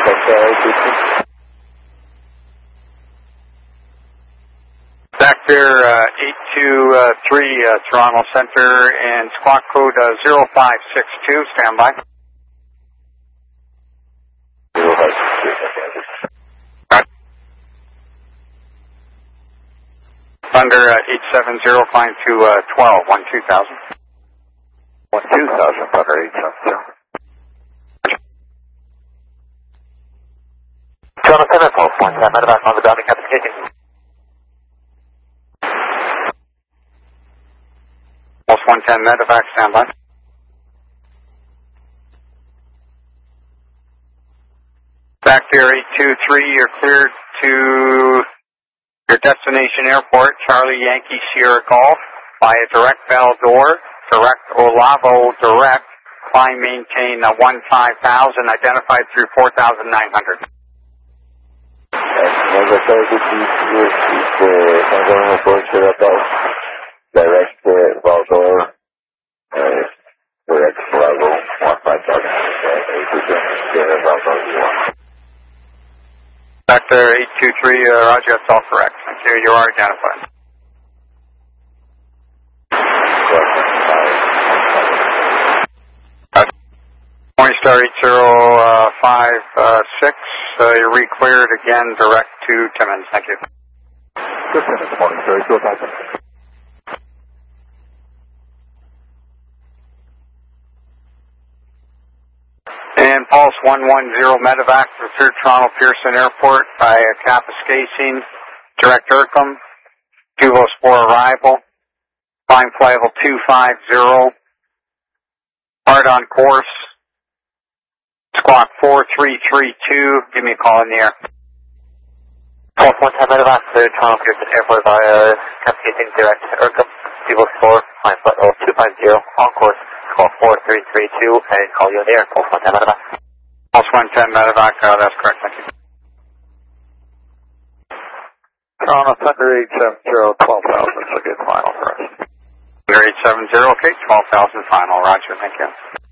Back there, 823 Toronto Center and squawk code 0562, standby. 0562. Thunder 870, climb to 12, 12000. 12000, Thunder 870. Toronto Center, Pulse 110, medevac on the grounding application. Pulse 110, medevac, standby. Back there, 823, you're cleared to your destination airport, Charlie Yankee Sierra Golf, via direct Bell Door, direct Olavo direct, climb maintain 15,000, identified through 4,900. Direct Valdor, direct Bravo, 15,000, Back there, 823, roger, that's all correct. Thank you, you are identified. Morningstar 8056, you're re-cleared again, direct to Timmins. Thank you. Good Timmins, Morningstar 8056. And Pulse 110 medevac to third Toronto Pearson Airport by Kapuskasing, direct Ercom, Duvos 4 arrival, climb flight level 250, hard on course, squawk 4332, give me a call in the air. Pulse 110 medevac to third Toronto Pearson Airport via Kapuskasing, direct Ercom, Duvos 4, climb flight level 250, on course. Call 4332 and call you in the air. Pulse 110 medevac. Pulse 110 medevac, that's correct, thank you. Toronto Thunder 870, 12,000 is a good final for us. Thunder 870, okay, 12,000 final, roger, thank you.